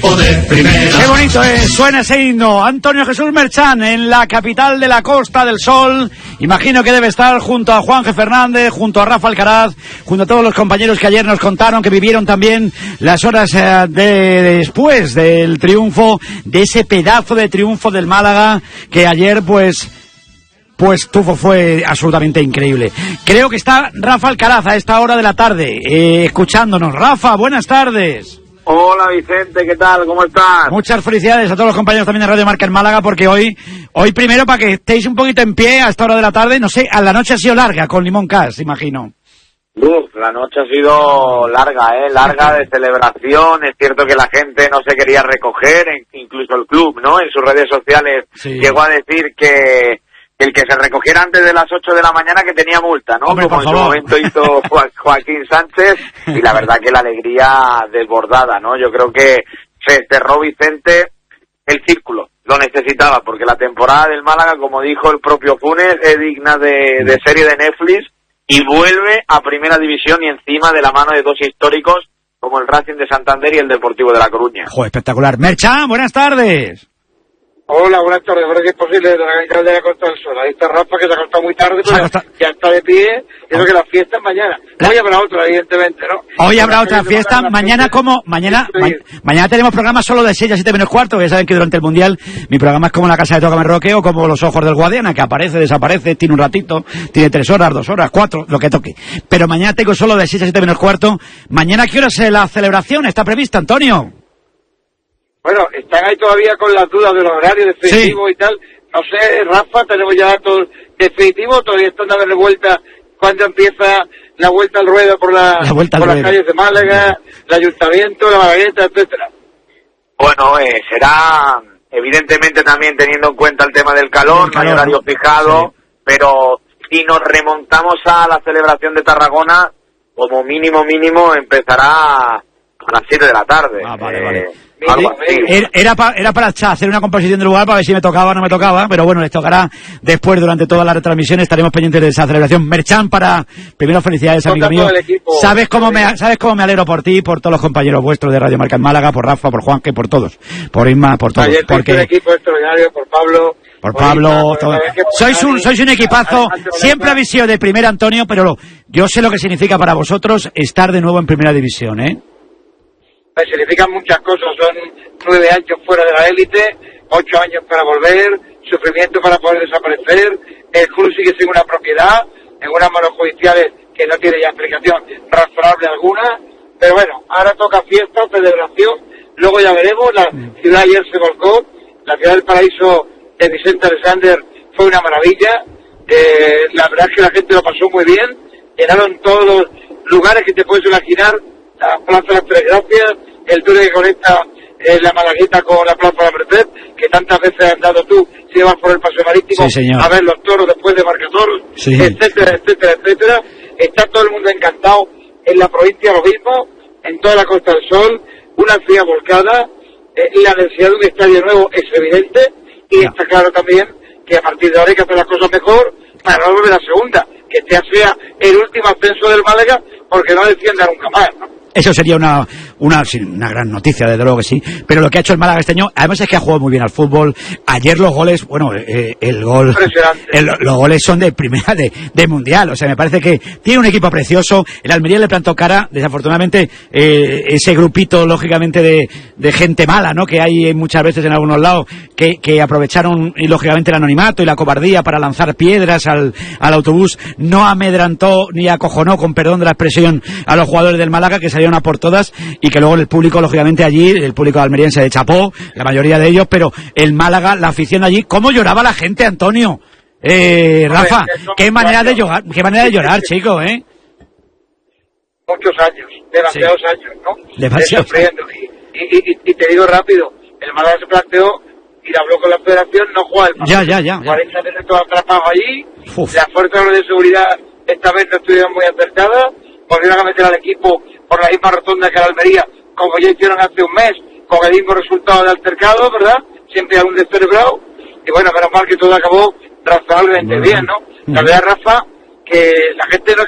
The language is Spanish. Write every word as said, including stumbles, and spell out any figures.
De primera. Qué bonito es, suena ese himno. Antonio Jesús Merchán en la capital de la Costa del Sol. Imagino que debe estar junto a Juanje Fernández, junto a Rafa Alcaraz, junto a todos los compañeros que ayer nos contaron que vivieron también las horas eh, de, de después del triunfo, de ese pedazo de triunfo del Málaga que ayer pues pues tufo fue absolutamente increíble. Creo que está Rafa Alcaraz a esta hora de la tarde eh, escuchándonos. Rafa, buenas tardes. Hola Vicente, ¿qué tal? ¿Cómo estás? Muchas felicidades a todos los compañeros también de Radio Marca en Málaga, porque hoy, hoy primero para que estéis un poquito en pie a esta hora de la tarde, no sé, a la noche ha sido larga con Limón Cas, imagino. Uf, la noche ha sido larga, eh, larga de celebración. Es cierto que la gente no se quería recoger, incluso el club, ¿no? En sus redes sociales sí. Llegó a decir que el que se recogiera antes de las ocho de la mañana que tenía multa, ¿no? Hombre, como en favor. su momento hizo Jo- Joaquín Sánchez, y la verdad que la alegría desbordada, ¿no? Yo creo que se cerró, Vicente, el círculo, lo necesitaba, porque la temporada del Málaga, como dijo el propio Funes, es digna de, de serie de Netflix y vuelve a Primera División y encima de la mano de dos históricos como el Racing de Santander y el Deportivo de La Coruña. Joder, espectacular. Merchan, buenas tardes. Hola, buenas tardes. Ahora que es posible de la capital de la Costa del Sol. Ahí está Rafa, que se ha acostado muy tarde, pero Costa... ya está de pie. Y eso que la fiesta es mañana. La... Hoy habrá otra, evidentemente, ¿no? Hoy habrá otra fiesta. Mañana, como mañana ma... mañana tenemos programa solo de seis a siete menos cuarto. Ya saben que durante el Mundial mi programa es como La Casa de Tócame Roque o como Los Ojos del Guadiana, que aparece, desaparece, tiene un ratito, tiene tres horas, dos horas, cuatro, lo que toque. Pero mañana tengo solo de seis a siete menos cuarto. Mañana, ¿qué hora es la celebración? ¿Está prevista, Antonio? Bueno, están ahí todavía con las dudas de los horarios definitivos sí. y tal. No sé, Rafa, tenemos ya datos definitivos, todavía están dando vuelta cuando empieza la vuelta al ruedo por, la, la vuelta por al las ruedo. calles de Málaga, el ayuntamiento, la Malagueta, etcétera. Bueno, eh, será evidentemente también teniendo en cuenta el tema del calor, el calor no hay horario fijado, sí. Pero si nos remontamos a la celebración de Tarragona, como mínimo mínimo empezará a las siete de la tarde. Ah, vale, eh, vale. Algo así. Era, era para era para hacer una composición del lugar para ver si me tocaba o no me tocaba, pero bueno, les tocará después durante toda la retransmisión. Estaremos pendientes de esa celebración. Merchan, para primero felicidades, amigo mío. Sabes cómo me sabes cómo me alegro por ti y por todos los compañeros vuestros de Radio Marca en Málaga, por Rafa, por Juanque, por todos, por Isma, por todos. Ayer porque el equipo extraordinario, por Pablo. Por Pablo, todo. Sois un sois un equipazo. Siempre habéis sido de primera, Antonio, pero lo, yo sé lo que significa para vosotros estar de nuevo en Primera División, ¿eh? Me significan muchas cosas, son nueve años fuera de la élite, ocho años para volver, sufrimiento para poder desaparecer, el club sigue sin una propiedad, en unas manos judiciales que no tiene ya explicación razonable alguna, pero bueno, ahora toca fiesta, celebración, luego ya veremos, la ciudad ayer se volcó, la ciudad del paraíso de Vicente Alexander fue una maravilla, eh, la verdad es que la gente lo pasó muy bien, llenaron todos los lugares que te puedes imaginar, la Plaza de las Tres Gracias, el túnel que conecta eh, la Malagueta con la Plaza de la Merced, que tantas veces has dado tú, si vas por el paseo marítimo, sí, a ver los toros después de Marcatoros, sí. etcétera, etcétera, etcétera. Está todo el mundo encantado en la provincia, lo mismo, en toda la Costa del Sol, una ciudad volcada, eh, la necesidad de un estadio nuevo es evidente, y no. Está claro también que a partir de ahora hay que hacer las cosas mejor para no volver a segunda, que este sea el último ascenso del Málaga, porque no defienda nunca más, ¿no? Eso sería una, una, una gran noticia, desde luego que sí. Pero lo que ha hecho el Málaga este año, además es que ha jugado muy bien al fútbol. Ayer los goles, bueno, eh, el gol, el, los goles son de primera de, de mundial. O sea, me parece que tiene un equipo precioso. El Almería le plantó cara, desafortunadamente, eh, ese grupito, lógicamente, de, de gente mala, ¿no? Que hay muchas veces en algunos lados, que, que aprovecharon, y, lógicamente, el anonimato y la cobardía para lanzar piedras al, al autobús. No amedrantó ni acojonó, con perdón de la expresión, a los jugadores del Málaga, que salieron a por todas, y que luego el público, lógicamente, allí, el público almeriense de chapó, la mayoría de ellos, pero el Málaga, la afición allí, ¿cómo lloraba la gente, Antonio? Eh, Rafa, qué manera de llorar, qué manera de llorar, chico, ¿eh? Muchos años, demasiados sí. años, ¿no? Demasiados. Y, y, y, y te digo rápido, el Málaga se planteó y habló con la federación, no juega el ya, ya, ya, ya. cuarenta veces todo atrapado allí, Uf. Las fuerzas de seguridad esta vez no estuvieron muy acertadas, volvieron a meter al equipo por la misma rotonda que la Almería, como ya hicieron hace un mes, con el mismo resultado de altercado, ¿verdad? Siempre hay un descerebrado, y bueno, menos mal que todo acabó razonablemente bueno. bien, ¿no? La verdad, Rafa, que la gente no es